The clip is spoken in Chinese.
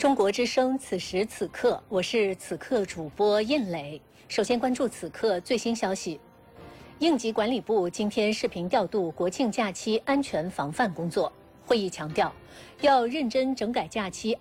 中国之声，此时此刻，我是此刻主播印磊。首先关注此刻最新消息。应急管理部今天视频调度国庆假期安全防范工作。会议强调，要认真整改假期